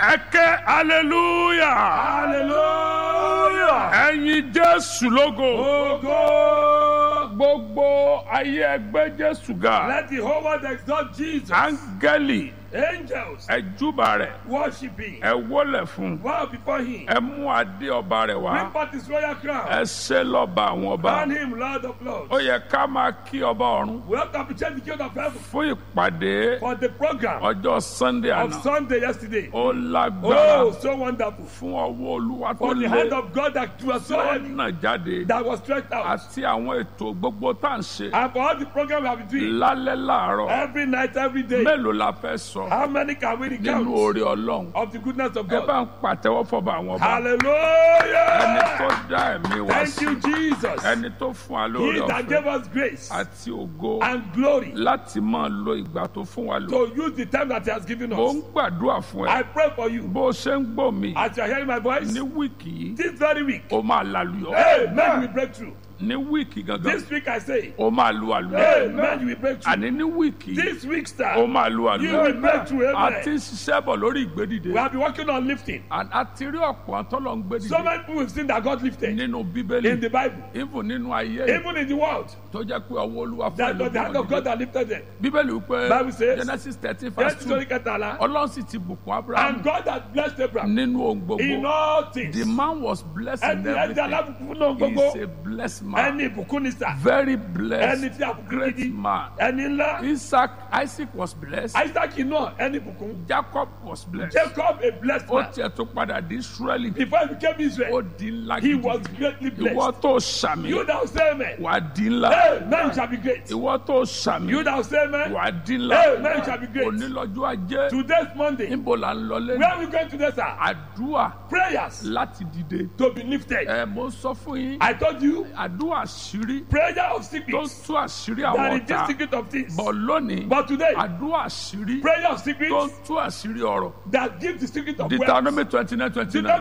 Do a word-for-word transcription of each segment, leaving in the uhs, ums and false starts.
Ẹ̀kẹ́ hallelujah. Hallelujah. Ẹ̀yin Jésù lógo. Ogo. Gbogbo ayé ẹgbẹ́ Jésù ga. Let the whole world exalt Jesus. Áńgẹ́lì Angels ẹ júbà rẹ̀. worshiping. Ẹ wólẹ̀ fún. Bow before him. Ẹ mú adé ọba rẹ̀ Bring wá. forth his royal crown. Ẹ ṣe lọ́ba àwọn ọba. Crown him Lord of Lords. Ó yẹ ká máa kí ọba ọ̀run We have to appreciate the King of heaven fún ìpàdé for the program ọjọ́ Sunday of àná. Sunday yesterday. Ó Oh, lágbára so wonderful. fún ọwọ́ Olúwa tó For the hand lé of God that was so tó heavy, nà jáde that was stretched out. àti àwọn ètò gbogbo tá à ń ṣe And for all the program we have been doing, lálẹ́ láàárọ̀. every night, every day, Mélòó la fẹ́ sọ how many can we nínú recount oore Ọlọ́run? of the goodness of Ẹ bá God? ń pàtẹ́wọ́ fọba àwọn ọba. Ẹni Hallelujah! tó dá ẹ̀mí wá Thank sí. you, Jesus. Ẹni tó fún wa He lóore that gave ọ̀fẹ́ us grace àti ògo and glory láti máa lo ìgbà tó fún wa lò. to use the time that He has given Mo ń us. gbàdúrà fún ẹ. I pray for you Bó o ṣe ń gbọ́ mi as you are hearing my voice ní wíìkì yìí, this very week. o máa lálùyọ. Amen. You will break through. Ní wíìkì gangan, This week I say, o máa lu àlùyọ. Amen. You will break through. Àní ní wíìkì yìí, This week, o star, máa lu you will àlùyọ. break through. A ti Amen. ń ṣiṣẹ́ bọ̀ lórí We ìgbédìde. have been working on lifting. A ti rí ọ̀pọ̀ àtọ́lọ́ ń So gbédìde many people have seen that God lifted nínú in Bíbélì. the Bible, Even nínú ayé yìí, even in the world. tó jẹ́ pé ọwọ́ Olúwa fún That was the hand of God ẹlòmíràn. that lifted them. Bíbélì wípé Bible says, Genesis thirteen Yes, verse two, sorry, Katala. Ọlọ́run sì ti bùkún Abraham And God had blessed Abraham nínú ohun gbogbo. in all things. The man was blessed in And the everything. alábùkún náà He is gbogbo. a blessed man. Ẹni ìbùkún ni sà. Very Ẹni blessed. tí a bùkún Great gidi. man. Ẹni ńlá. Isaac, Isaac was blessed. Isaac náà ẹni ìbùkún. Jacob was blessed. Jacob a blessed Ó man. tiẹ̀ tó padà di Israeli. Before he became Israel, Ó di ńlá he gidi. was greatly Ìwọ blessed. tó ṣàmì, You thou say amen. wà á di ńlá. Amen shall be great. Ìwọ tó ṣàmì, You thou say amen. wà á di ńlá. Amen shall be great. Onílọ́jọ́ ajé. Today's Monday. Níbo là ń lọ lẹ́nu? Where are we going today, sir? Àdúrà Prayers láti dìde. to be lifted. Ẹ mo sọ fún yín. I told you, Àdúrà àṣírí prayer of tó secrets. tú àṣírí That àwọn is the ọ̀tá. secret of things. Bọ̀ lónìí, But today, àdúrà àṣírí prayer of tó secrets tú àṣírí ọ̀rọ̀. that gives the secret of wealth. Deuteronomy twenty nine twenty nine.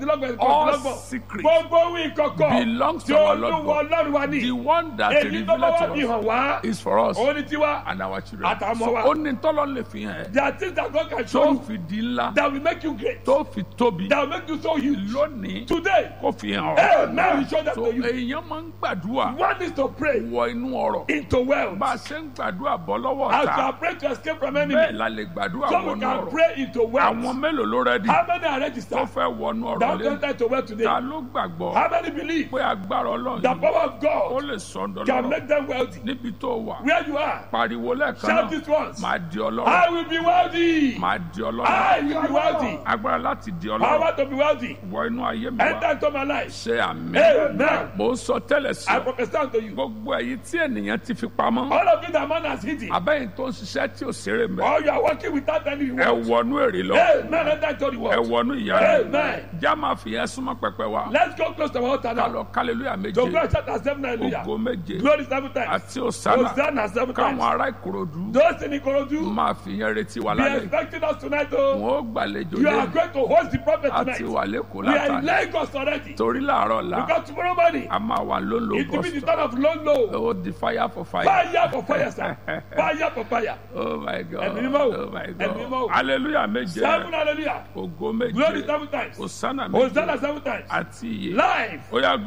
All secrets Gbogbo wí kọ̀kọ̀ belongs to tí our Lord Olúwa God. Ọlọ́run wa ní. The one that Èyí tó revealed bá wá fi to us hàn wá. is for us Òun ni tiwa. and our children. Àtàwọn So wa. ó ní tọ́lọ́ lè fi hàn ẹ́. There are things that God can show Tó you fi di ńlá, that will make you great. tó fi tóbi. That will make you so huge. Lónìí, Today, kó fi hàn Amen. We show that So to you. èèyàn máa ń gbàdúrà One is to pray wọ inú ọ̀rọ̀. into wealth. Bá a ṣe ń gbàdúrà bọ́ lọ́wọ́ As you ọ̀tá, are praying to escape from bẹ́ẹ̀ enemy, la lè gbàdúrà so we wọnú can ọ̀rọ̀. pray into wealth. Àwọn mélòó ló rẹ́dí How many are tó registered? fẹ́ wọnú ọ̀rọ̀ That lé? don't enter to wealth today. Ta ló gbàgbọ́ How many believe pé agbára Ọlọ́run the yìí power of ó God lè sọ̀ndọ̀ can lọ́rọ̀ make them wealthy? níbi tó wà? Where you are, Pariwo lẹ́ẹ̀kan shout náà, this once. máa di ọlọ́rọ̀, I will be wealthy. máa di I ọlọ́rọ̀. will be wealthy. Agbára láti di ọlọ́rọ̀ Power to be wealthy. wọ inú ayé mi wá. Enter into my life. Ṣé àmì. Amen. Mo ń sọ tẹ́lẹ̀ sí I ọ. prophesy unto you. Gbogbo èyí tí ènìyàn ti fi pamọ́. All of you that man has hidden, Abẹ́yìn tó ń ṣiṣẹ́ tí ò ṣeré mẹ́. or you are working without any Ẹ reward. wọnú èrè lọ. Amen. Enter into the Ẹ world. wọnú ìyá Amen. rẹ̀. Já máa fi yẹn súnmọ́ pẹpẹ wa. Let's go close to our altar Ká now. lọ kálẹ̀lúyà To méje. God shout as seven hallelujah. Ògo méje. Glory seven times. Àti òsánà. Hosanna seven Káwọn times. ará Ìkòròdú Those in Ikorodu, máa fi yẹn retí wa be lálẹ́. expecting us tonight. Oh, Wọ́n ó gbàlejò you are lé. going to host the prophet Àti tonight. wà lẹ́kọ̀ọ́ We are in látàlẹ́. Lagos already. Torí láàárọ̀ la, Because tomorrow morning, a máa wà lólo it will be the bọ́sítọ̀. turn of low low. Ó di fire for fire. Fire for fire, sir. Fire for fire. Oh my God. Ẹ̀mí mímọ́. Oh my Ẹ̀mí mímọ́. God. Hallelujah méje. Seven hallelujah. Ògo méje. Glory seven times. Òsánà Hosanna méje. seven times. Àti iye. Live. Ó yá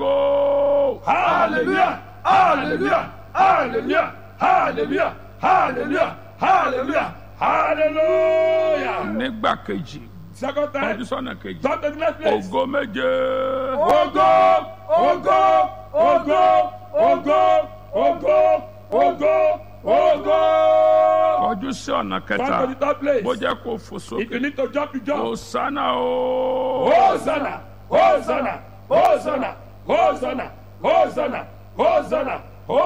go. Hallelujah. Hallelujah. Hallelujah. Hallelujah. Hallelujah. Hallelujah. Hallelujah. Nígbà kejì. Second time. Ọdún sọ́nà kejì. Come to the next place. Ògo méje. Ogo, ogo, ogo, ogo, ogo, ogo, ogo. Kọjú sí ọ̀nà Come to kẹta. the third place. Bó jẹ́ kó fò If you sókè. need to jump, you jump. Òsánà o. Hosanna, Hosanna, Hosanna, Hosanna, Hosanna, Hosanna,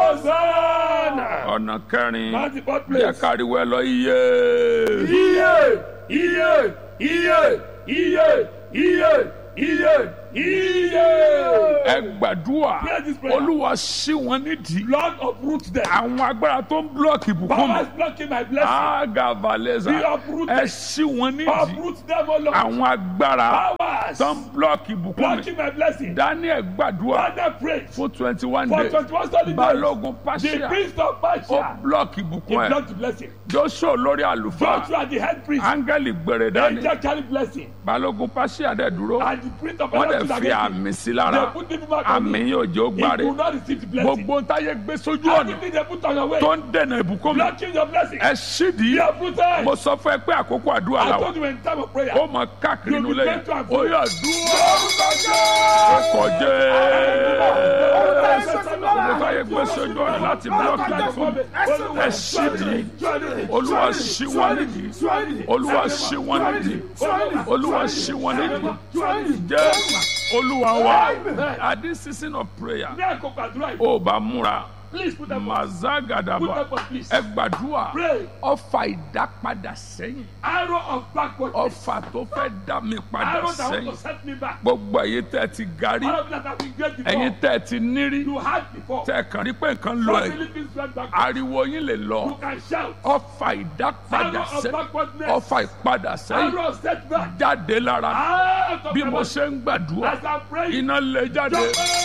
Hosanna. Ọ̀nà kẹrin. That's the fourth Jẹ́ place. káriwo ẹ lọ iye. Iye, iye, iye, iye, iye, iye, Iye. ẹ gbàdúrà Pray this prayer. olúwa ṣí wọn nídìí Lord uproot them. àwọn agbára tó ń blọọkì ìbùkún mi Powers blocking my blessing. agavaleza Be uprooted. ẹ ṣí wọn nídìí Uproot them, O Lord. àwọn agbára Powers tó ń blọọkì ìbùkún mi blocking my blessing. Daniel gbàdúrà Father, pray. fún twenty one For days twenty-one solid days. balógun The pàṣẹ priest of ó Persia. blọọkì He ìbùkún ẹ blocked the blessing. joshua olórí àlùfáà Joshua, the head priest. áńgẹ́lì gbèrè dání Angel carry blessing. balógun pàṣẹ àdẹ dúró And the priest of wọ́n Persia dẹ̀ stood fi against him. àmì sí They lára put the mark on àmì him. yóò jẹ́ ó He gbáre could not receive the blessing. gbogbo táyé gbé sójú ọ̀nà Everything they put on your way. tó ń dènà ìbùkún mi Blocking your blessing. ẹ ṣídìí Be uprooted. mo sọ fún ẹ pé àkókò àdúrà I la wà told you in time of prayer. ó mọ káàkiri You'll be inú lẹ́yìn going to and fro. ó yà dúró ọkọ̀ jẹ́ gbogbo táyé gbé sójú ọ̀nà láti búlọ́ọ̀kì ìbùkún mi ẹ ṣídìí olúwa ṣí wọn nídìí olúwa ṣí wọn nídìí olúwa ṣí wọn nídìí jẹ́ olúwa wa at this season of prayer Ní àkókò àdúrà yìí. ó bá múra Please put them on. Put mazagadaba them on, please. ẹ gbàdúrà Pray. ọfà ìdápadà sẹ́yìn Arrow of backwardness. ọfà tó fẹ́ dá mi padà Arrow that want sẹ́yìn to set me back. gbogbo ẹ̀yin tẹ́ ti garí All of that have been great before. ẹ̀yin tẹ́ ti nírí You had before. tẹ́ kàn rí pé nǹkan lọ ẹ̀ Suddenly things went back. ariwo yín lè lọ You can shout. ọfà ìdápadà Arrow of sẹ́yìn backwardness. ọfà ìpadà sẹ́yìn Arrow of setback. jáde lára Out of bí my mo body. ṣe ń gbàdúrà As I'm praying. iná lè jáde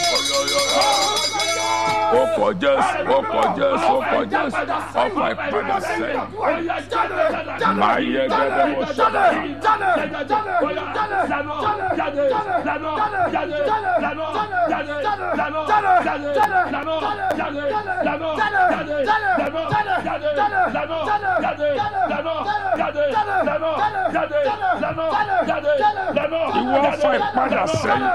ó kọ jésù ó kọ jésù ó kọ jésù ọfà ìpadà sẹ́yìn máa yẹ gẹ́gẹ́ bó ṣe ìwọ ọfà ìpadà sẹ́yìn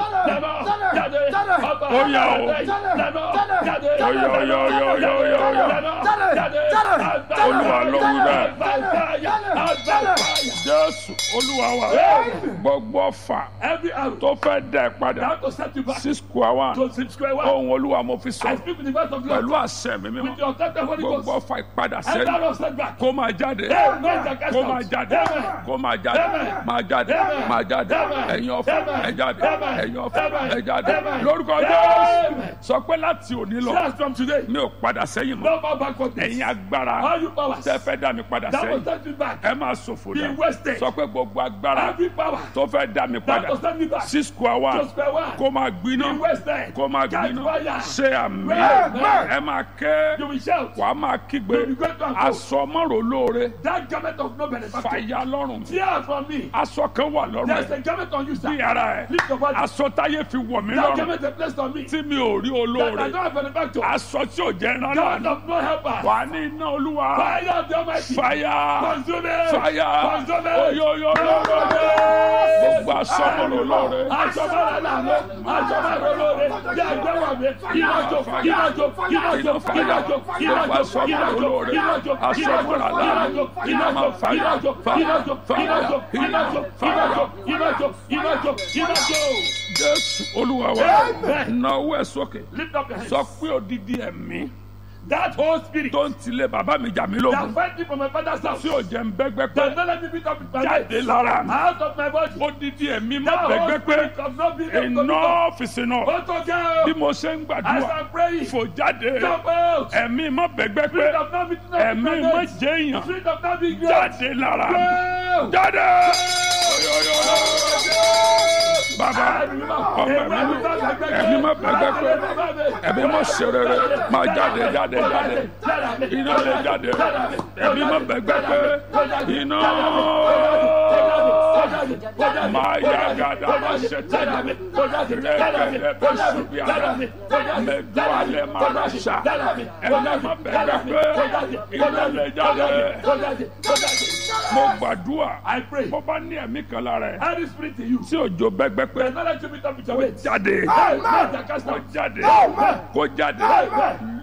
ó yá o ó yá ó yá ó yá ó yá ó yá ó yá olúwa ló wí bẹ́ẹ̀ jésù olúwa wa gbogbo ọfà Every arrow tó fẹ́ dá ẹ padà that to set you back sí square one to square one. ohun olúwa mo fi I sọ speak with the voice of pẹ̀lú God. àṣẹ mi With mímọ́ your authority, Holy Ghost. gbogbo ọfà ìpadà Every sẹ́yìn arrow setback. kó máa jáde Amen. kó máa jáde Amen. kó máa jáde Amen. máa jáde Amen. máa jáde Amen. ẹ̀yin ọ̀fà Amen. ẹ jáde Amen. ẹ̀yin ọ̀fà Amen. ẹ jáde Amen. lórúkọ Amen. Jésù sọ pé láti òní lọ Just from today. mi ò padà sẹ́yìn mọ́ No more backwardness. ẹ̀yin agbára All you powers tẹ́ fẹ́ dá mi padà that will sẹ́yìn set me back. ẹ máa ṣòfò Be dá wasted. sọ pé gbogbo agbára Every power tó fẹ́ dá mi that padà will set me back. sí square one To square one. kó máa gbiná Be wasted. kó máa Catch gbiná fire. ṣe àmì Amen. ẹ máa ké You will shout. wàá máa kígbe You will go to and fro. aṣọ mọ́rò lóore That garment of no benefactor. fàyà lọ́rùn Tear from me. aṣọ kan wà lọ́rùn There's ẹ̀ a garment on you, bí sir. ara ẹ̀ Lift your body. aṣọ táyé fi wọ̀ mí That lọ́rùn garment is placed on me. tí mi ò rí That I olóore don't have benefactor. aṣọ tí ò jẹ́ rán God náà of no helper. wà ní iná olúwa Fire of the Almighty. fàyà Consume it. fàyà Consume it. oyoyoyo gbogbo aṣọ mọ́rò lóore Aṣọ́mọ́ra náà ló, aṣọ́mọ́ra lóore, bí àgbẹ̀wò mi, ìrìnàjò, ìrìnàjò, ìrìnàjò, ìrìnàjò, ìrìnàjò, ìrìnàjò, ìrìnàjò, ìrìnàjò, ìrìnàjò, ìrìnàjò, ìrìnàjò, ìrìnàjò, ìrìnàjò, ìrìnàjò, ìrìnàjò, ìrìnàjò, ìrìnàjò. jésù olúwa wa Amen. na owó ẹ̀ sókè Lift up your hands. sọ pé odidi ẹ̀mí That whole spirit tó ń tilẹ̀ bàbá mi jà mí that lógun fight me from my father's house, tí ò jẹ́ ń bẹ́gbẹ́ pé that don't let me beat up with my jáde legs, lára mi out of my body. odidi ẹ̀mí má That whole bẹ́gbẹ́ pé spirit of not being able to beat up. iná fìsì náà Ó tó jẹ́ bí o. mo ṣe ń As gbàdúrà I'm praying, fò jáde jump out. ẹ̀mí má bẹ́gbẹ́ pé Spirit of not beating up with ẹ̀mí my má legs. jẹ́ èèyàn Spirit of not being great. jáde lára mi Go. jáde bàbá ọmọ mi ẹ̀mí má bẹ́gbẹ́ pé ẹ̀mí má ṣe rere má jáde jáde jáde iná lè jáde ẹ̀mí má bẹ́gbẹ́ pé iná máa yá gàdá má ṣe tẹ̀lé rẹ̀kẹ̀rẹ̀ bẹ́ ṣubí àdá mẹ́jọ alẹ́ má rà ṣá ẹ̀mí má bẹ́gbẹ́ pé iná lè jáde mo gbàdúrà I pray. bó bá ní ẹ̀mí kan lára ẹ̀ Any spirit in you. tí òjò bẹ́gbẹ́ pé Does not let you beat up with your weight. jáde Amen. kó jáde Amen. kó jáde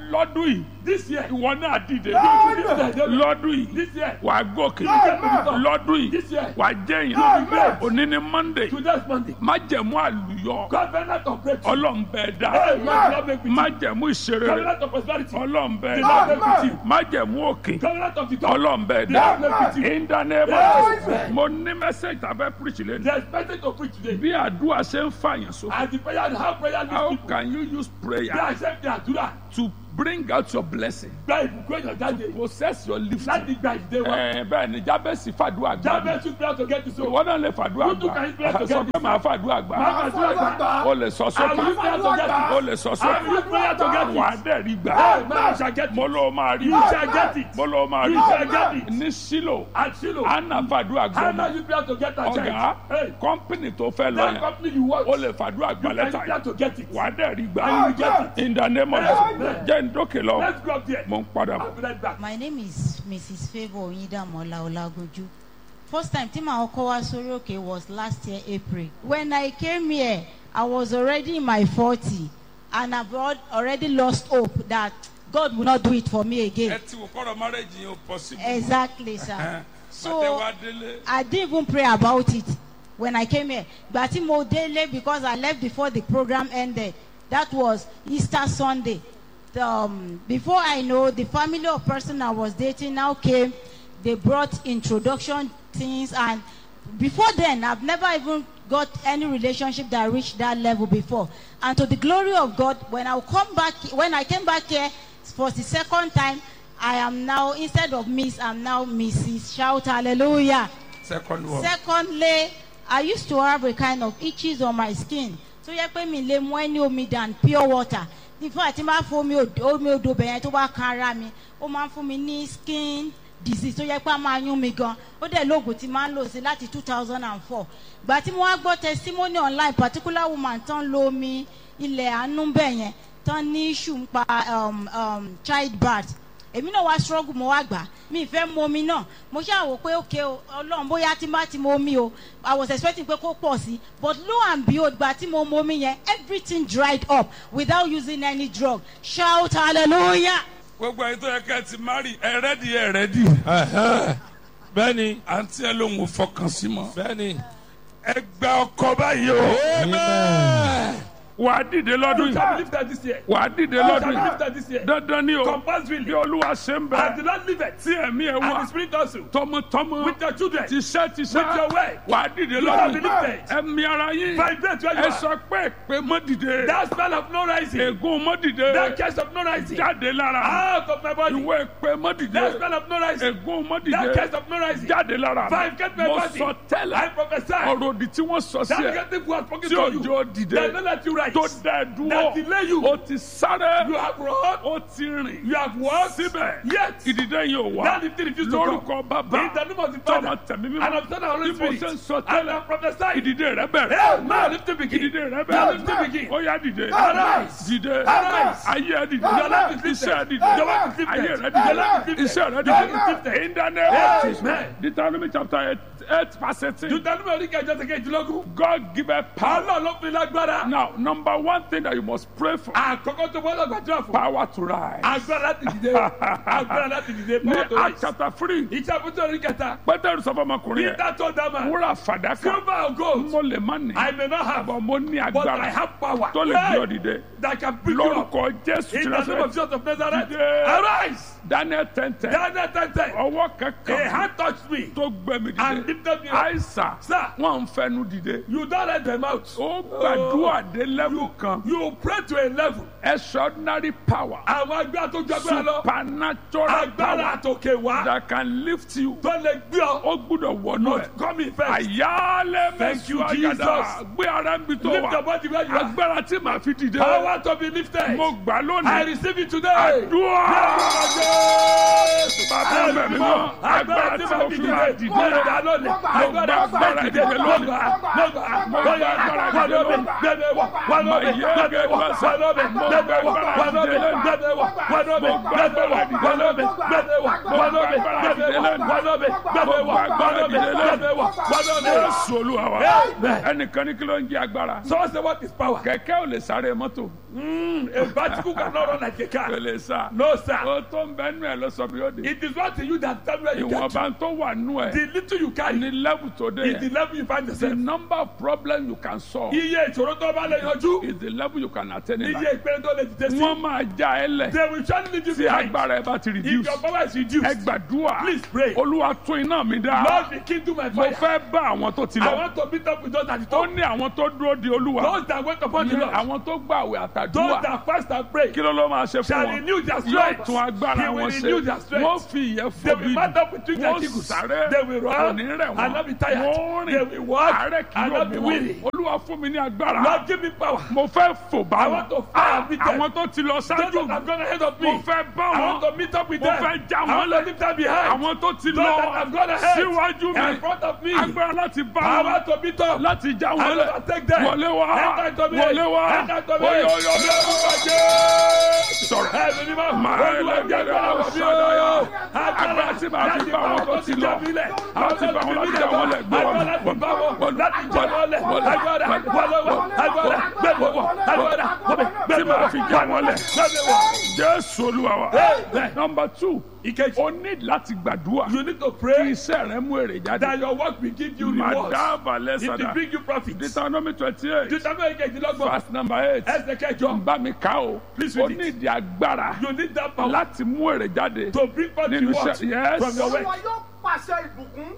lọ́dún yìí This year. ìwọ náà dìde Amen. lọ́dún yìí This year. wà á gòkè Amen. lọ́dún yìí This year. wà á jẹ́yìn Amen. òní ni Monday Today's Monday. májẹ̀mú àlùyọ Covenant of breakthrough. Ọlọ́run bẹ́ẹ̀ dá Hey, man, Lord make with you. májẹ̀mú ìṣeré Covenant of prosperity. Ọlọ́run bẹ́ẹ̀ The dá Lord make with you. májẹ̀mú òkè Covenant of the top. Ọlọ́run bẹ́ẹ̀ The dá Lord make with you. in the name of Amen. Jesus. Mo ní message tàbí preach lẹ́nu There's message to preach today. bí àdúrà ṣe ń fàyàn sókè. As the prayer and how prayer leads How people. can you use Bí prayer a ṣe fi àdúrà to bring out your blessing? gba ìbùkún èèyàn jáde Possess your lifting. láti gba ìdè wa. Ẹ bẹ́ẹ̀ ni Jábẹ́sì fàdúrà gbà. Jabez took prayer to get to soul. Ìwọ náà lè fàdúrà You too can use prayer gbà. to Sọ get pé màá fàdúrà gbà. Máa fàdúrà gbà. O lè sọ I will sókè. use prayer to get it. O lè sọ I will use sókè. prayer to get Wà á it. dẹ̀ rí gbà. Hey, man, you shall get Mo it. ló máa rí. You shall get it. Mo ló máa rí. You shall get it. Ní Sílò, At Shiloh. Anna fàdúrà gbà. Hannah used prayer to get her Ọ̀gá, child. Hey, kọ́mpìnì tó fẹ́ lọ that yẹn, company you work. o lè fàdúrà gbà You can use lẹ́tà prayer yìí. to get it. Wà á dẹ̀ rí And you gbà. will get it. In the name of Amen. Jesus. Jẹ́ ń dókè lọ. Let's go up there. Mo ń padà bọ̀. I'll be right back. My name is Missus Favour Oyindamola Olagoju. First time tí màá kọ́ wá sórí òkè was last year April. When I came here, I was already in my forty and I've al- already lost hope that God will not do it for me again. Ẹ ti wò kọ́rọ̀ marriage yẹn ò possible. Exactly, sir. So Bàtẹ́ wá délé. I didn't even pray about it when I came here. But tí mo délé because I left before the program ended. That was Easter Sunday. The, um, before I know, the family of person I was dating now came. They brought introduction things, and before then, I've never even got any relationship that reached that level before. And to the glory of God, when I come back, when I came back here for the second time, I am now, instead of Miss, I'm now Missus Shout hallelujah. Second one. Secondly, I used to have a kind of itches on my skin. So yẹ pé mi lè mú ẹni omi than pure water. In fact, tí máa fún omi omi odò bẹ̀yẹn tó bá kan ara mi, ó máa ń fún mi ní skin disease tó yẹ pé a máa yún mi gan. Ó dẹ̀ lóògùn tí máa ń lò sí láti two thousand four. Gbà tí mo wá gbọ́ testimony online, particular woman tán lo omi ilẹ̀ àánú bẹ̀yẹn tán ní issue ń pa um, um, childbirth. Èmi náà wá struggle mo wá gbà mi ìfẹ́ mu omi náà mo ṣáà wò pé okay o Ọlọ́run bóyá tí má ti mu omi o I was expecting pé kó pọ̀ sí but lo and behold gbà tí mo mu omi yẹn everything dried up without using any drug. Shout hallelujah. Gbogbo ẹni tó yẹ kẹ́ ẹ ti marry ẹ rẹ́dì ẹ rẹ́dì. Bẹ́ẹ̀ni. Àǹtí ẹ ló ń fọkàn sí mọ́. Bẹ́ẹ̀ni. Ẹ gba ọkọ báyìí o. Amen. Wà á dìde lọ́dún You shall yìí. live that this year. Wà á dìde You lọ́dún shall yìí. live that this year. Dandan ni o. Compulsory. Bí Olúwa ṣe ń As the bẹ. Lord liveth. Tí ẹ̀mí ẹ And the wà. Spirit also. Tọmọtọmọ. With your children. Tiṣẹ́ tiṣẹ́. With your way. Wà á dìde You shall lọ́dún be yìí. lifted. Ẹ̀mí ara yín. Vibrate where you Ẹ are. sọ pé pé mọ́ dìde. That smell of no rising. Ègún mọ́ dìde. That curse of no rising. Jáde lára. Out of my body. Ìwé pé mọ́ That dìde. smell of no rising. Ègún mọ́ That dìde. curse of no rising. Jáde lára. Five, get my Mo body. sọ I tẹ́lẹ̀. prophesy. Ọ̀rọ̀ òdì tí wọ́n sọ sí That ẹ. negative who has spoken Tí to you. òjò dìde. That don't let you rise. Tó dá ẹ dúró. That delay you. O ti sáré. You have run. Ó ti rìn. You have walked. Síbẹ̀. Yet. Ìdìde yóò wá. That lifting refused to come. Lórúkọ bàbá. In the name of the Tọmọ Father. tẹ̀mí mímọ́. And of the Son and Holy Bí mo Spirit. ṣe ń sọ And tẹ́lẹ̀. I prophesy. Ìdìde rẹ bẹ̀rẹ̀. Hey, man, lift it begin. Ìdìde rẹ Now bẹ̀rẹ̀. lift it begin. Ó yá dìde. Arise. Dìde. Arise. Ayé ẹ dìde. Your life is lifted. Iṣẹ́ ẹ dìde. Your life is lifted. Ayé rẹ Your dìde. life is lifted. Iṣẹ́ rẹ Your life is dìde. lifted. In the name of Jesus. Amen. Deuteronomy chapter eight, eight verse eighteen. Deuteronomy orí kẹjọ ṣe kejìlélógún. God give a power. Ọlọ́run ló fi lágbára. Now, number one thing that you must pray for. Àkọ́kọ́ tó gbọ́dọ̀ gbàdúrà fún. Power to rise. Agbára láti dìde. Agbára láti dìde. Ní Power to Acts rise. chapter three. Iṣẹ́ àbújá orí kẹta. Pétérù sọ fún ọmọkùnrin yẹn. Peter told that man. Wúrà fàdákà. Silver or gold. Mo lè má ní. I may not have. Àbọ̀ mo ní But I agbára. have power. Tó lè gbé ọ dìde. That can pick you up. Lórúkọ Jésù In ti the name of Násárẹ́tì. Jesus of Nazareth. Dìde. Arise. Daniel ten ten. Daniel ten ten. Ọwọ́ A kankan hand touched me tó gbé mi and dìde. lifted me up. Àìsàn Sir. wọn ń fẹnu dìde. You don't let them out. Ó gbàdúrà dé level kan. You pray to a level. Extraordinary power. Àwọn agbára tó ju agbára lọ. Supernatural Agbára power àtòkè wá. that can lift you. Tó lè gbé ọ. Ó gbúdọ̀ wọnú ẹ̀. Come in first. Àyálẹ̀ Thank you, mẹ́sù Jesus. àgàdà. Gbé ara ń bi tó Lift your wà. body where you are. Agbára tí màá fi dìde. Power to be lifted. Mo gbà I lónìí. receive it today. Àdúrà. Jésù. Bàbá mẹ́mi mọ́. Agbára tí mo fi máa dìde. Mo gbà lónìí. Agbára agbára dìde dìde lónìí. lónìí. Mo gbà. Mo gbà agbára dìde lónìí. Gbẹ̀dẹ̀ wọ̀. Wà lómi. Gbẹ̀dẹ̀ wọ̀. Wà lómi. Gbẹ̀dẹ̀ wọ̀. Wà lómi. Gbẹ̀dẹ̀ wọ̀. Wà lómi. Gbẹ̀dẹ̀ wọ̀. Wà lómi. Gbẹ̀dẹ̀ wọ̀. Wà lómi. Gbẹ̀dẹ̀ wọ̀. Wà lómi. Gbẹ̀dẹ̀ wọ̀. Wà lómi. Gbẹ̀dẹ̀ wọ̀. Wà lómi. Jésù Olúwa wa. Amen. Ẹnìkan ní kí ló ń jẹ́ agbára. Someone say, what is power? Kẹ̀kẹ́ ò lè sáré mọ́tò. Mm, a bicycle cannot run like a Kò car. lè sá. No, sir. O tó ń bẹ nú ẹ̀ lọ sọ bí ó dé. It is what you that tell me where you get to. Ìwọ̀nba tó wà nú ẹ̀. The little you carry Ní level tó dé is the yẹn. level you find The yourself. number of problems you can solve Iye ìṣòro tó bá lè yanjú. is the level you can attain in Iye life. ìpele tó lè dìde sí. Wọ́n máa já ẹ lẹ̀. They will surely leave you Tí behind. agbára ẹ bá ti If reduce. your power is Ẹ reduced, gbàdúrà. please pray. Olúwa tún iná mi dá. Lord, be king to my Mo fire. fẹ́ bá àwọn tó ti I lọ. want to meet up with those at the Ó top. ní àwọn tó dúró di Olúwa. Those that wait upon the Ní Lord. àwọn tó gbààwẹ̀ Those àtàdúrà. that fast and pray. Kí ló ló máa ṣe fún Shall wọn? renew their Yóò strength. tún agbára He will wọn renew ṣe. their strength. Wọ́n fi ìyẹn They fò will bí. mount up with wings like Wọ́n eagles. sáré. They will Kò run ní rẹ̀ and wọ́n. not be tired. Wọ́n They rìn. will walk Àárẹ̀ kì and yóò not mú be wọn. weary. Olúwa fún mi ní agbára. Lord, give me power. Mo fẹ́ fò bá I wọn. want to fly and meet them. Àwọn tó ti lọ Those ṣáájú that mi. have gone ahead of Mo me. fẹ́ bá I want wọn. to meet up with Mo them. fẹ́ já I wọn want to lẹ̀. leave them behind. Àwọn tó ti Those that lọ have gone ahead síwájú mi. in front of me. Agbára láti bá I wọn. want to meet up. Láti já I wọn want lẹ̀. to take them. Wọlé wá. Enter into me. Wọlé wá. Enter into me. Oyo, oyo, oyo. Sọ̀rọ̀. Ẹ̀mí ni mo. Máa Olúwa jẹ́ agbára wọ̀ mí o. Agbára tí màá fi bá wọn tó ti lọ. Láti bá wọn láti já wọn lẹ̀. Gbé wọn. Agbára láti bá wọn láti já wọn lẹ̀. Agbára wọlọ́wọ́. Agbára gbẹ̀wọ̀. Agbára Tí màá fi já wọn lẹ̀. gbẹ̀wọ̀. Jésù Olúwa wa. Amen. Number two. Ìkejì. O need láti gbàdúrà. You need to Kí pray iṣẹ́ rẹ mú èrè jáde. that your work will give you rewards. Madaba It will lẹ́sàdá. bring you profit. Deuteronomy twenty-eight. Deuteronomy kejìlélọ́gbọ̀n. Verse number eight. Ẹsẹ̀ kẹjọ. Bá mi ká o. Please O read it. ní ìdí agbára You need that power láti mú èrè jáde. to bring forth Nínú rewards iṣẹ́- yes. from your work. Olúwa yóò pàṣẹ ìbùkún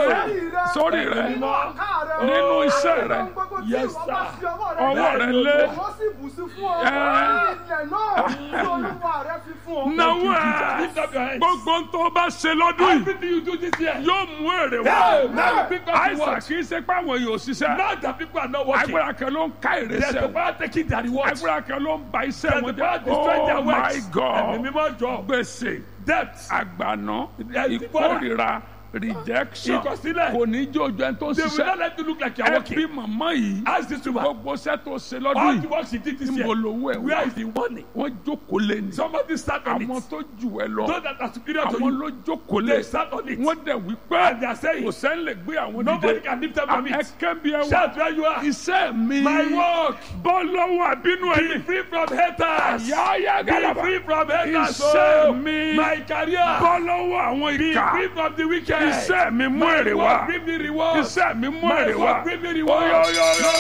Ẹ, sórí rẹ. nínú ọ̀ká rẹ Nínú iṣẹ́ rẹ. Ohun gbogbo tí Yes, ìwọ bá sir. fi ọwọ́ rẹ Ọwọ́ rẹ lé. Òun sì bù sí fún ọ Ẹ. ilẹ̀ náà tí Olúwa rẹ fi fún ọ. Náwó ẹ̀. Lift up your hands. Gbogbo ń tó bá ṣe lọ́dún yìí Everything you do this year. yóò mú èrè Hey, wá. now bring forth Àìsàn rewards. kì í ṣe pé àwọn èèyàn ò ṣiṣẹ́. Now that people are not working, Agbára kan ló ń ká èrè there's the sẹ́wọ̀n. power taking their rewards. Agbára kan ló ń ba iṣẹ́ There's wọn the power jẹ́. destroying their Oh my works. Ẹ̀mí God. mímọ́ jọ. Gbèsè, Debt. àgbàná, Ẹ̀sìn ìkórìíra, rejection Ìkọ̀sílẹ̀. kò ní jó ojú ẹni tó ń They will not ṣiṣẹ́. let you look like you are Ẹ working. bí màmá yìí. Ask this woman. Gbogbo iṣẹ́ tó ṣe lọ́dún All the yìí. work she did this year. Níbo lówó ẹ̀ Where wá? is the money? Wọ́n jókòó lé ní. Somebody sat on Àwọn it. tó jù ẹ lọ. Those that are superior to Àwọn you, ló jókòó they lé. sat on it. Wọ́n dẹ̀ wí pé And they are saying, kò sẹ́ni lè gbé àwọn nobody dìde. can lift up from it. Ẹ̀kẹ́ bí ẹ wá. Shout where you are. Iṣẹ́ mi. My work. Bọ́ lọ́wọ́ àbínú Be ẹni. free from haters. Yáyá Be gàdàbà. free from haters. Iṣẹ́ Oh, mi. my career. Bọ́ lọ́wọ́ àwọn Be ìkà. free from the wicked. Iṣẹ́ mi mú My èrè work wá. bring me rewards. Iṣẹ́ mi mú My èrè work wá. bring me rewards. Oyo, oyo, oyo,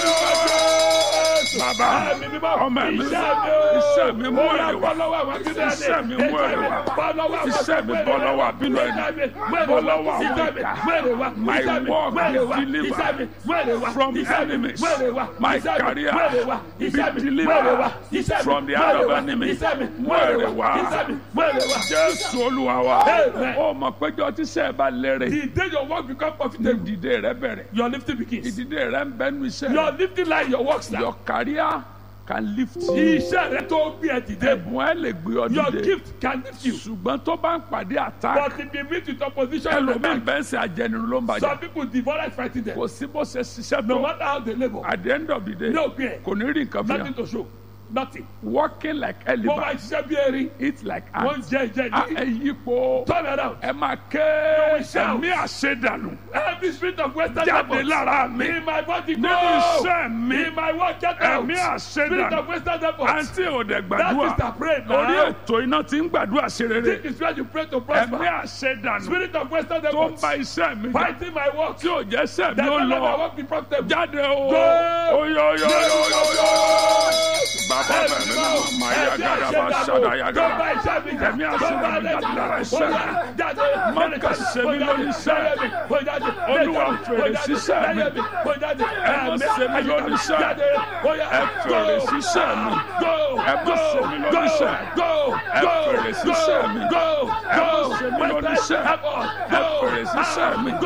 oyo. Bàbá, Ẹ̀mí mímọ́. ọmọ mi, Iṣẹ́ mi iṣẹ́ mi o. mú Ó yá, èrè wá. bọ́ lọ́wọ́ àwọn abínú ẹni. Iṣẹ́ mi mú èrè wá. Bọ́ lọ́wọ́ àwọn Iṣẹ́ mi bọ́ lọ́wọ́ àbínú ẹni. Bọ́ lọ́wọ́ àwọn ìkà. My work be delivered from enemies. My career be delivered from the hand of enemies. Mú èrè wá. Jésù Olúwa wa. Amen. Ó mọ̀ péjọ tí sẹ́ẹ̀ bá lérè. The day your work become Ní profitable, ìdìde rẹ bẹ̀rẹ̀. your lifting begins. Ìdìde rẹ ń bẹ́nu iṣẹ́ Your rẹ. lifting like your works now. Your career can lift you. Iṣẹ́ rẹ tó gbé ẹ dìde. Ẹ̀bùn ẹ lè gbé ọ Your dìde. gift can lift you. Ṣùgbọ́n tó bá ń pàdé attack. But if you meet with opposition, Ẹlòmíì bẹ́ẹ̀ sẹ́ ajẹnirun ló ń bàjẹ́. some people devour it fighting them. Kò sí bó ṣe ṣiṣẹ́ No tó. matter how they labor, At the end of the day, no pain, kò ní rí nǹkan fi nothing hàn. to show. Nothing. Working like Wọ́n máa elephant, ṣiṣẹ́ bí erin. eat like Wọ́n ant. jẹ ìjẹ A- ní. Ẹ yípo. Turn around. Ẹ máa ké will shout. ẹ̀mí àṣedànù. Every spirit of Western Jáde devils lára mi. in my body go. Nínú iṣẹ́ mi. In my work get out. Ẹ̀mí Spirit àṣedànù. of Western devils. Àǹtí ò dẹ̀ That gbàdúrà. is the prayer Orí now. ètò iná ti ń gbàdúrà ṣe rere. This is where you pray to Ẹ̀mí prosper. àṣedànù Spirit of Western tó ń devils. ba iṣẹ́ mi jà. Fighting my work. Tí ò jẹ́ sẹ́ mi That ó will let my lọ. work be profitable. Jáde o. Go. Oyo yo yo yo yo. Bàbá bẹ̀rẹ̀ mi náà máa yá gàdá bá ṣàdá yá gàdá. Ẹ̀mí àṣedànù jáde lára iṣẹ́ mi. Má kà ṣe mí lórí iṣẹ́. Olúwa fèrè síṣẹ́ mi. Ẹ má ṣe mí lórí iṣẹ́. Ẹ fèrè síṣẹ́ mi. Ẹ má ṣe mí lórí iṣẹ́. Ẹ fèrè síṣẹ́ mi. Ẹ má ṣe mí lórí iṣẹ́. Ẹ fèrè síṣẹ́ mi.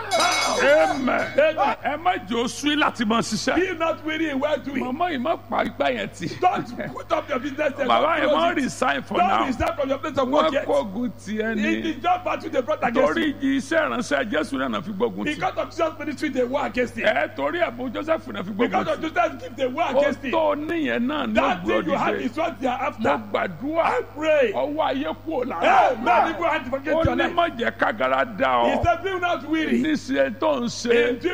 Amen. Ẹ má jẹ́ oṣù láti máa ṣiṣẹ́. Be not weary in well doing. Màmá yìí má parí gbá yẹn tì. Don't put up your business there. Bàbá yẹn Don't má close it. resign for Don't now. resign from your place of work Wọ́n yet. kógun tiẹ̀ It ni. is just battle they brought against Torí you. ìjì iṣẹ́ ìránṣẹ́ Jésù náà fi gbógun tì. Because of Jesus' ministry, they war against it. Ẹ torí ẹ̀bùn Joseph náà fi gbógun Because tì. of Jesus' gift, they war Ó against it. tó níyẹn náà ló That thing you have gbòdìde. is what they are Mo after. gbàdúrà I pray. ọwọ́ ayé kúrò lára. Hey, man, people have to forget Ó your ní life. má jẹ́ kágara dá He ọ. said, be not weary. Níṣẹ́ tó ń In ṣe dream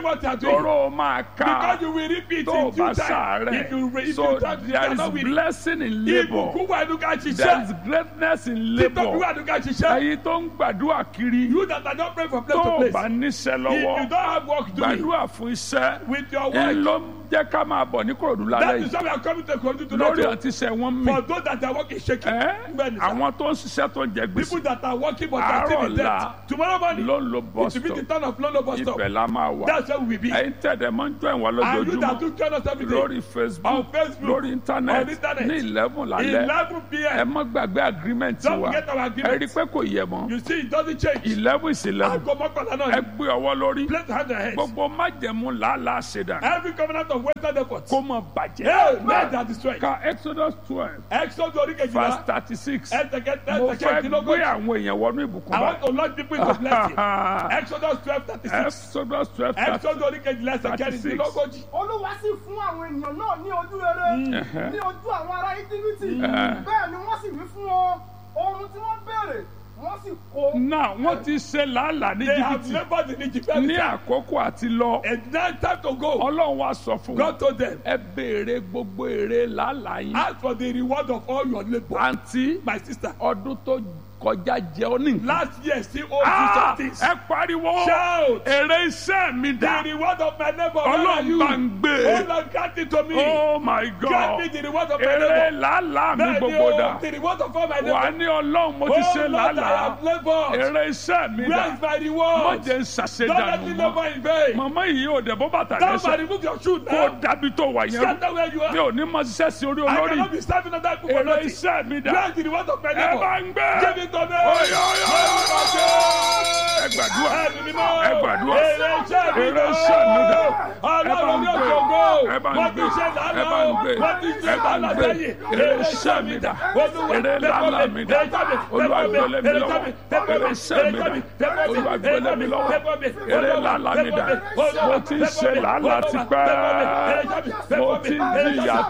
what you are doing. tóró máa Because ká you will repeat tó in bá due time. If you sàárẹ̀ re- if so you don't- you there cannot is win. blessing in labour Ibùkún wà nínú ká there is ṣiṣẹ́. greatness in Títọ́ bí labour wà nínú ká ṣiṣẹ́. ẹ̀yin tó ń gbàdúrà kiri You that are not praying from place tó to o place. bá níṣẹ́ If you lọ́wọ́ don't have work doing gbàdúrà fún iṣẹ́ with your ń work, ló ń jẹ́ ká máa bọ̀ ní Kòròdú that lálẹ́ is yìí why we are coming to Kogi to lórí that. àti iṣẹ́ wọn mì For those that are working shaking, ẹ́ bẹ́ẹ̀ni sir. àwọn tó ń ṣiṣẹ́ tó ń jẹ gbèsè People that are working but are still in àárọ̀ debt. la Tomorrow morning, ló ń lo it bus will be the stop turn of Lolo bus stop. ibẹ̀ la máa wà That's where we will be. ẹ̀yin tẹ̀dẹ̀ máa ń jọ ìwà And you that lójoojúmọ́ do join us every day. lórí Facebook On Facebook, lórí on internet internet, ní eleven lálẹ́ eleven p ẹ m má gbàgbé agreement Don't wa forget our ẹ agreement. rí i pé kò yẹ mọ́ You see, it doesn't change. eleven is eleven Aago mọ́kànlá ẹ náà ni. gbé ọwọ́ lórí Place your hand on your head. gbogbo májẹ̀mú làálàá ṣèdá Every covenant of wasted effort. kó mọ̀ bàjẹ́ Hey, men that destroy. ka Exodus twelve Exodus orí verse kejìlá. thirty six Ẹsẹ̀kẹ́ mo fẹ́ gbé ẹsẹ̀kẹ́dínlógójì. àwọn èèyàn wọnú ìbùkún I want báyìí to launch people into blessing. Exodus twelve thirty six. Exodus twelve thirty Exodus orí kejìlá ẹsẹ̀kẹ́dínlógójì. Olúwa sì fún àwọn ènìyàn náà ní ojú rere ní ojú àwọn ará íjíbítì bẹ́ẹ̀ ni wọ́n sì wí fún wọn ohun tí wọ́n béèrè wọ́n sì kó. náà wọ́n ti ṣe làálàá ní They have jìbìtì labored in Egypt. ní àkókò àti lọ And now time to go. ọlọ́run wa sọ fún wọn God told them, ẹ béèrè gbogbo èrè làálàá yín ask for the reward of all your labor. àǹtí My sister, ọdún tó kọjá jẹ ọ ní nǹkan. last year still owes you Ah, some things. ẹ pariwo Shout. èrè iṣẹ́ mi The dà reward of my labor. Where are ọlọ́run you? bá ń gbé Oh Lord, grant it to me. oh my Grant me god the reward of my èrè labor. làálàá mi Bẹ́ẹ̀ni gbogbo o, dà the reward of all my wà labor. ní ọlọ́run mo ti Oh ṣe Lord, I làálàá have labored. èrè iṣẹ́ mi Where dà is my mo reward? jẹ́ ń Don't let me ṣàṣedànù mọ́ labor in vain. màmá yìí ò dẹ̀ bọ́ bàtà Somebody lẹ́sẹ̀ remove your shoe kó now. dàbí tó wà yẹn rú Scatter where you mi are. ò ní mọ ṣiṣẹ́ sí orí I olórí cannot be serving other people for èrè nothing. iṣẹ́ mi dà Where is the reward of my ẹ bá labor? ń gbé Give it to me. Oyo, oyo, ẹ gbàdúrà Ẹ̀mí mímọ́. ẹ gbàdúrà Èrè iṣẹ́ mi èrè iṣẹ́ mi dà Ọlọ́run yóò gbé. ṣògo. ẹ bá ń Wọ́n gbé ti ṣe lánàá. ẹ bá ń gbé Wọ́n ti ṣe ẹ bá ń lánàá gbé sẹ́yìn. èrè iṣẹ́ mi dà èrè làálàá mi dà Olúwa gbélé mi lọ́wọ́ èrè iṣẹ́ mi dà Olúwa gbélé mi lọ́wọ́ èrè làálàá mi dà mo ti ń ṣe làálàá tipẹ́ mo ti ń jìyà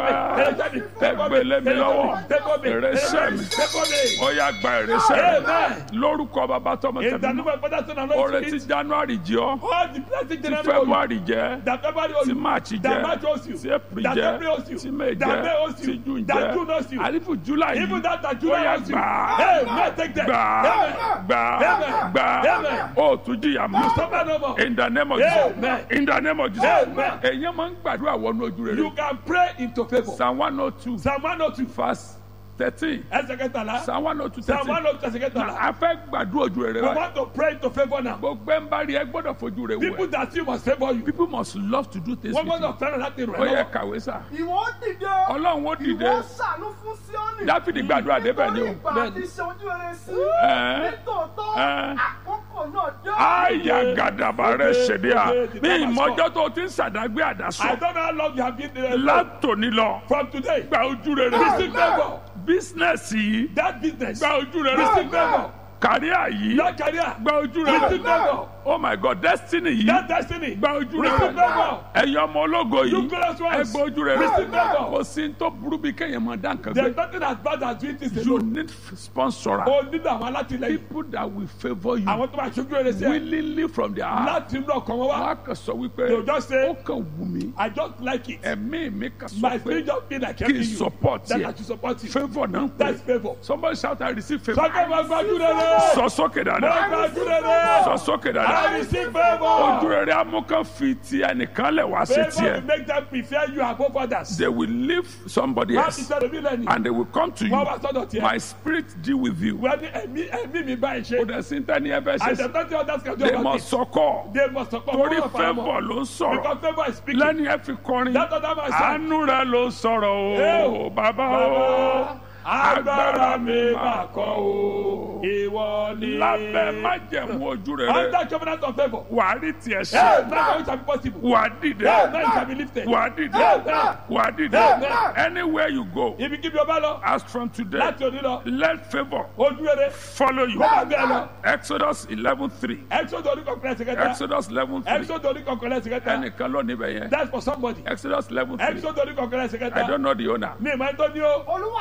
tipẹ́ ẹ gbélé mi lọ́wọ́ èrè iṣẹ́ mi ó yá gba èrè iṣẹ́ mi lórúkọ bàbá tọmọ In the tẹ̀mí name of Father, Son, and oore Holy ti Spirit. January jẹ́ ọ́ All the blessings ti January owes you. February jẹ́ That February owes ti you. March That jẹ́ March owes you. ti April That jẹ́ April owes you. ti May That May jẹ́ owes you. ti June That jẹ́ June owes you. àlífù July yìí Even that that ó July yá owes you. gbà á Hey, man, take that. gbà á Amen. gbà á Amen. gbà á Amen. ó tún jìyà mọ́ Suffer no more. in the name of Jesus Amen. in the name of Jesus Amen. èyàn máa ń gbàdúrà wọnú ojú rere You can pray into favor. Psalm one oh two Psalm one oh two. verse thirteen Ẹsẹ̀ kẹtàlá. Psalm one oh two Psalm thirteen one oh two ẹsẹ̀ kẹtàlá. a fẹ́ gbàdúrà ojú rere We báyìí want to pray into favor now. gbogbo ẹ̀ ń bá rí ẹ gbọ́dọ̀ fojú rẹ wò People ẹ́ that see must favor you. people must love to do things Wọ́n with you gbọ́dọ̀ fẹ́ràn láti rẹ̀ ó yẹ lọ́wọ́. kàwé sá Ìwọ ó dìde. Ọlọ́run ó dìde Ìwọ ó ṣàánú fún Síónì. Dáfídì gbàdúrà débẹ̀ ni o Nítorí ìgbà àti ṣe ojú rere sí. Ẹ́. Nítòótọ́ Ẹ́. àkókò náà dé. àyà gàdàbà rẹ ṣèdí à Dìde, ní dìde, ìmọ̀jọ́ tó ti ń ṣàdágbé I àdásọ don't know how long you have been there. látòní lọ From today. gba ojú rere Receive favor. bísínẹ́sì yìí That business. gba ojú rere Receive favor. kàríà yìí Your career. gba ojú Receive rere favor. oh my God destiny yìí That destiny. gba ojú Receive rere favor. ẹ̀yin ọmọ ológo You yìí glorious ẹ ones. gba ojú rere Receive favor. kò sí ní tó burú bí kéèyàn máa dá nǹkan There's gbé nothing as bad as doing things you alone. need sponsor O nílò àwọn alátìlẹyìn. people that will favour you Àwọn tó máa ṣojú rere sí ẹ. willingly from their heart Láti inú ọkàn wọn wọn wá. á kàn sọ wípé They will just say, ó kàn wù mí I just like it. ẹ̀mí mi kàn My sọ spirit pé just feel like kí helping n you. support That I yẹ should support you. favour náà That's pé favour. somebody shout I receive favour Sọ́kẹ́ máa gbájú rere. sọ sókè Máa dáadáa gbájú rere. sọ sókè I dáadáa receive favour. ojú rere amúkan fi ti ẹnìkan lẹ̀ wá sí Favour will tiẹ̀ make them prefer you above others. they will leave somebody Má ti else sọ̀rọ̀ mí lẹ́nu. and they will come to you Wọ́n wá sọ́dọ̀ tiẹ̀. my spirit deal with you Wọ́n ní ẹ̀mí ẹ̀mí mi báyìí kò ṣe. dẹ̀ sí tẹ́ni ẹ fẹ́ ṣe And the sí thirty others can do they about must it. sọkọ They must support torí one of our favour more. ló ń sọ̀rọ̀ Because favour is speaking. lẹ́ni ẹ fi kọrin That other man said, àánú rẹ ló sọ̀rọ̀ o Hey, bàbá o Baba, agbára mi máa kọ́ o. Ìwọ ni. lábẹ́ májẹ̀mú ojú rere Under covenant of favour. wà á rí tiẹ̀ Hey, ṣe now it shall be possible. wà á dìde Hey, now it shall be lifted. wà á dìde Hey, wà á dìde Hey, anywhere you go Ibi kíbi ọba lọ. as from today Láti òní lọ. let favour Ojú rere. follow you Kó máa gbé ẹ lọ. Exodus eleven three Exodus orí kọ̀ọ̀kan ẹsẹ̀ kẹta. Exodus eleven three Exodus orí kọ̀ọ̀kan ẹsẹ̀ kẹta. ẹnìkan ló níbẹ̀ yẹn That's for somebody. Exodus eleven three Exodus orí kọ̀ọ̀kan ẹsẹ̀ I kẹta. don't know the owner Mi ìmọ̀ ẹ̀tọ́ ni o. Olúwa sì fi ojú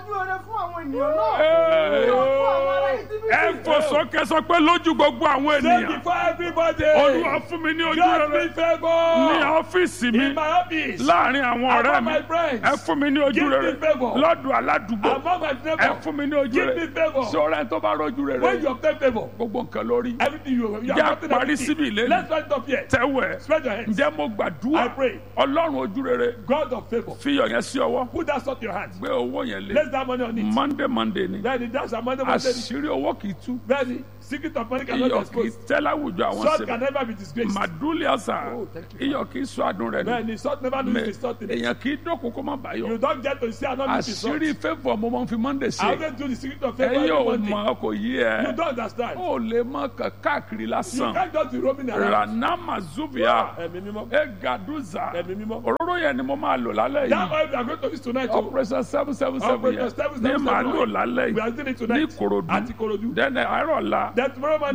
ojú rere fún àwọn ènìyàn náà. ní ojú àwọn ará íjíbítì. ẹ fò sókè sọ pé lójú gbogbo àwọn Say ènìyàn before everybody. olúwa fún mi ní ojú God rere be favour. ní ọ́fíìsì mi In my office. láàrin àwọn ọ̀rẹ́ Among mi my friends. ẹ fún mi ní ojú Give me rere favour. lọ́dọ̀ aládùúgbò Among my ẹ neighbors. fún mi ní ojú Give rere me favour. sọ̀rọ̀ ẹ tó bá rọ́jú When rere you obtain favour, gbogbo nǹkan lórí everything you you Já are gotten parí everything. síbi ìlérí. Let's rise up here. tẹ́wẹ̀ Spread your hands. ǹjẹ́ mo gbàdúrà I pray. ọlọ́run ojú rere God of favour. fiyọ̀ yẹn sí ọwọ́ Put that salt in your hand. gbé owó yẹn lé Place that money on it. monday monday ni Bẹ́ẹ̀ni that's our money money. àṣírí owó kì í tú Bẹ́ẹ̀ni secret of money cannot be iyọ̀ kì í exposed. tẹ́ láwùjọ àwọn Salt sèbè can never be disgraced. màdúlì àṣà Oh, thank you, iyọ̀ kì í sọ adùn rẹ̀ ni Bẹ́ẹ̀ni salt never lose Mẹ- its salt in it. èèyàn kì í dọ́kun kó má bàyọ̀ You don't get to see another piece of salt. àṣírí favour mo máa ń fi monday I ṣe always do the secret of favour ẹ̀yin every ò Monday. mọ̀ kò yí You ẹ don't understand. ó lè mọ kàn káàkiri You lásán can't just be roaming around. ranama zubia Ẹ̀mí mímọ́. egaduza Ẹ̀mí mímọ́. òróró yẹn ni mo máa lò lálẹ́ That yìí oil we are going to use tonight. oh. operation seven seven seven Operation yẹn seven ní seven màá seven lò lálẹ́ We are yìí doing it ní tonight. Ìkòròdú At Ikorodu. dẹ́nẹ̀ àárọ̀ la Then tomorrow morning.